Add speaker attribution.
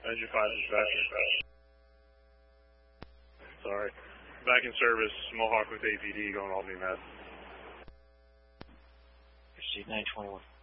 Speaker 1: Engine 5 dispatcher. Sorry. Back in service, Mohawk with APD going Albany, Mass.
Speaker 2: Proceed 921.